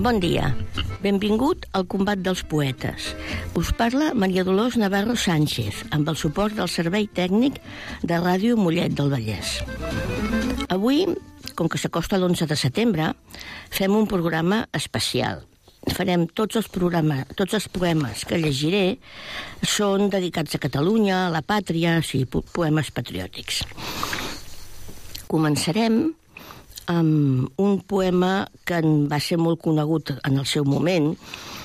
Bon dia, benvingut al Combat dels Poetes. Us parla Maria Dolors Navarro Sánchez, amb el suport del Servei Tècnic de Ràdio Mollet del Vallès. Avui, com que s'acosta l'11 de setembre, fem un programa especial. Farem tots els poemes que llegiré són dedicats a Catalunya, a la pàtria, poemes patriòtics. Començarem amb un poema que va ser molt conegut en el seu moment,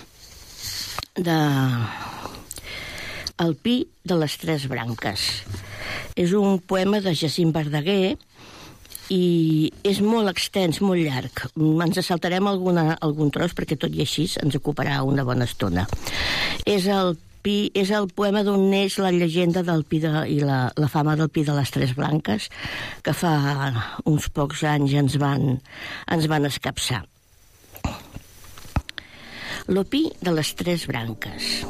El pi de les tres branques. És un poema de Jacint Verdaguer i és molt extens, molt llarg. Ens saltarem algun tros perquè tot i així ens ocuparà una bona estona. És el poema d'on neix la llegenda del pi i la fama del pi de les tres branques, que fa uns pocs anys ens van escapçar. Lo pi de les tres branques.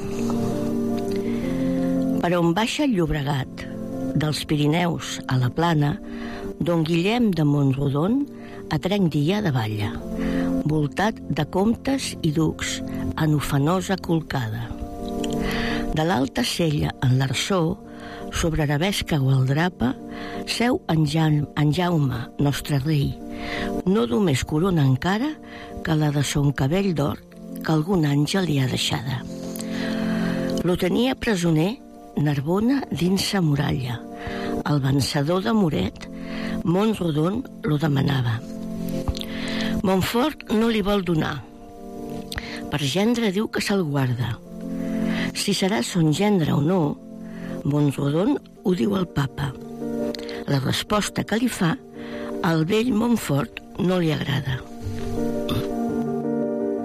Per on baixa el Llobregat, dels Pirineus a la Plana, Don Guillem de Montrodon a trenc dia de balla, voltat de comtes i ducs en ufanosa colcada. De l'alta sella en l'Arsó, sobre arabesca gualdrapa, seu en Jaume, nostre rei, no només corona encara que la de son cabell d'or que algun àngel li ha deixada. Lo tenia presoner Narbona dins sa muralla. El vencedor de Moret, Montrodon lo demanava. Montfort no li vol donar. Per gendre diu que se'l guarda. Si serà son gendre o no, Montrodon ho diu al papa. La resposta que li fa al vell Montfort no li agrada.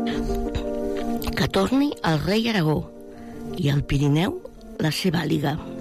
Que torni el rei Aragó i al Pirineu la seva àliga.